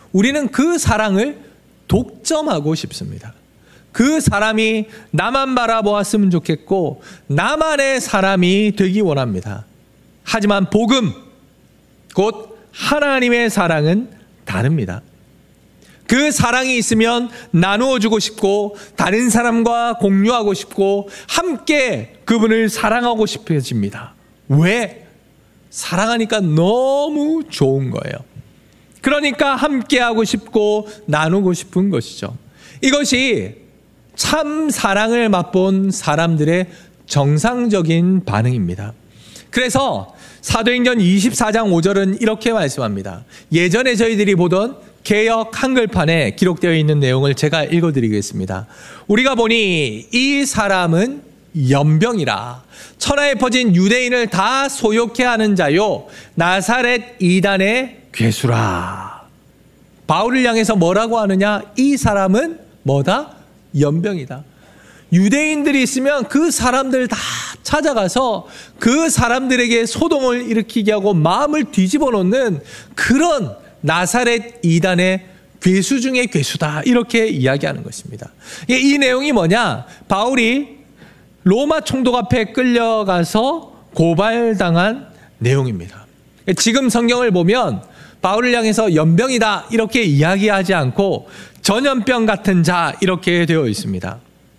우리는 그 사랑을 독점하고 싶습니다. 그 사람이 나만 바라보았으면 좋겠고 나만의 사람이 되기 원합니다. 하지만 복음, 곧 하나님의 사랑은 다릅니다. 그 사랑이 있으면 나누어주고 싶고 다른 사람과 공유하고 싶고 함께 그분을 사랑하고 싶어집니다. 왜? 사랑하니까 너무 좋은 거예요. 그러니까 함께하고 싶고 나누고 싶은 것이죠. 이것이 참 사랑을 맛본 사람들의 정상적인 반응입니다. 그래서 사도행전 24장 5절은 이렇게 말씀합니다. 예전에 저희들이 보던 개역 한글판에 기록되어 있는 내용을 제가 읽어드리겠습니다. 우리가 보니 이 사람은 연병이라 천하에 퍼진 유대인을 다 소욕해 하는 자요 나사렛 이단의 괴수라. 바울을 향해서 뭐라고 하느냐? 이 사람은 뭐다? 연병이다. 유대인들이 있으면 그 사람들 다 찾아가서 그 사람들에게 소동을 일으키게 하고 마음을 뒤집어 놓는 그런 나사렛 이단의 괴수 중의 괴수다, 이렇게 이야기하는 것입니다. 이 내용이 뭐냐? 바울이 로마 총독 앞에 끌려가서 고발당한 내용입니다. 지금 성경을 보면 바울을 향해서 연병이다 이렇게 이야기하지 않고 전염병 같은 자 이렇게 되어 있습니다.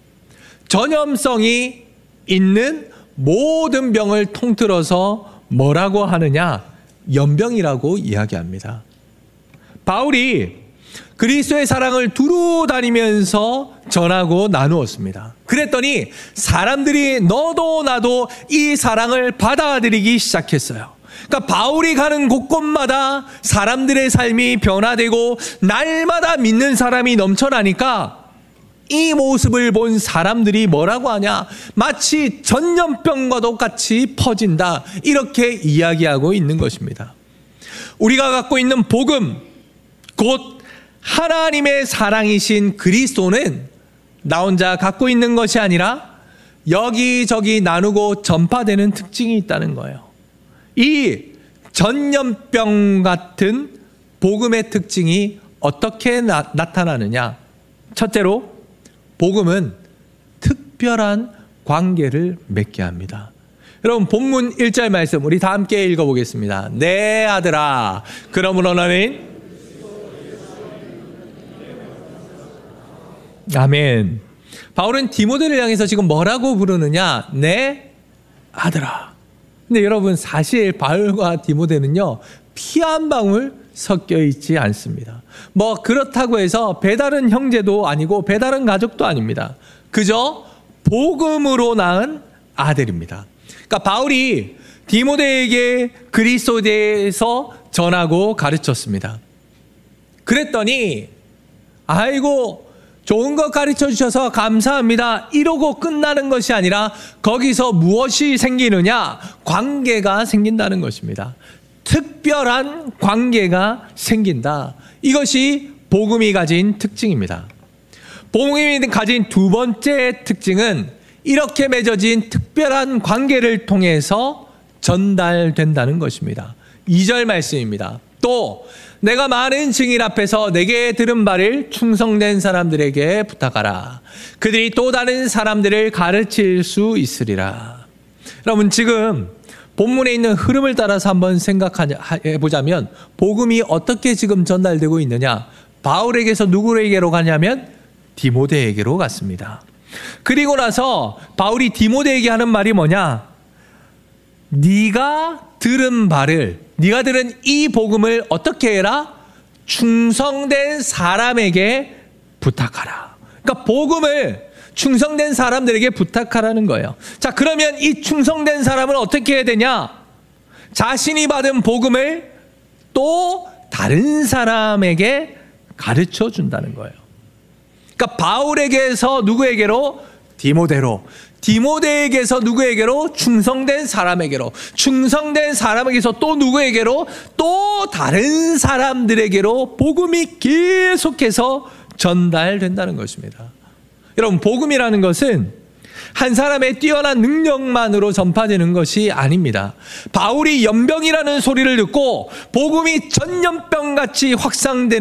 전염성이 있는 모든 병을 통틀어서 뭐라고 하느냐? 연병이라고 이야기합니다. 바울이 그리스도의 사랑을 두루 다니면서 전하고 나누었습니다. 그랬더니 사람들이 너도 나도 이 사랑을 받아들이기 시작했어요. 그러니까 바울이 가는 곳곳마다 사람들의 삶이 변화되고 날마다 믿는 사람이 넘쳐나니까 이 모습을 본 사람들이 뭐라고 하냐? 마치 전염병과 똑같이 퍼진다, 이렇게 이야기하고 있는 것입니다. 우리가 갖고 있는 복음, 곧 하나님의 사랑이신 그리스도는 나 혼자 갖고 있는 것이 아니라 여기저기 나누고 전파되는 특징이 있다는 거예요. 이 전염병 같은 복음의 특징이 어떻게 나타나느냐? 첫째로 복음은 특별한 관계를 맺게 합니다. 여러분, 본문 1절 말씀 우리 다 함께 읽어보겠습니다. 내 아들아, 그러므로 너는 아멘. 바울은 디모데를 향해서 지금 뭐라고 부르느냐? 내 아들아. 근데 여러분, 사실 바울과 디모데는요, 피 한 방울 섞여 있지 않습니다. 뭐 그렇다고 해서 배다른 형제도 아니고 배다른 가족도 아닙니다. 그저 복음으로 낳은 아들입니다. 그러니까 바울이 디모데에게 그리스도에 대해서 전하고 가르쳤습니다. 그랬더니 아이고 좋은 것 가르쳐 주셔서 감사합니다, 이러고 끝나는 것이 아니라 거기서 무엇이 생기느냐? 관계가 생긴다는 것입니다. 특별한 관계가 생긴다. 이것이 복음이 가진 특징입니다. 복음이 가진 두 번째 특징은 이렇게 맺어진 특별한 관계를 통해서 전달된다는 것입니다. 2절 말씀입니다. 또 내가 많은 증인 앞에서 내게 들은 바를 충성된 사람들에게 부탁하라. 그들이 또 다른 사람들을 가르칠 수 있으리라. 여러분, 지금 본문에 있는 흐름을 따라서 한번 생각해보자면 복음이 어떻게 지금 전달되고 있느냐? 바울에게서 누구에게로 가냐면 디모데에게로 갔습니다. 그리고 나서 바울이 디모데에게 하는 말이 뭐냐? 네가 들은 이 복음을 어떻게 해라? 충성된 사람에게 부탁하라. 그러니까 복음을 충성된 사람들에게 부탁하라는 거예요. 자, 그러면 이 충성된 사람은 어떻게 해야 되냐? 자신이 받은 복음을 또 다른 사람에게 가르쳐 준다는 거예요. 그러니까 바울에게서 누구에게로? 디모데로. 디모데에게서 누구에게로? 충성된 사람에게로. 충성된 사람에게서 또 누구에게로? 또 다른 사람들에게로 복음이 계속해서 전달된다는 것입니다. 여러분, 복음이라는 것은 한 사람의 뛰어난 능력만으로 전파되는 것이 아닙니다. 바울이 연병이라는 소리를 듣고 복음이 전염병같이 확산되는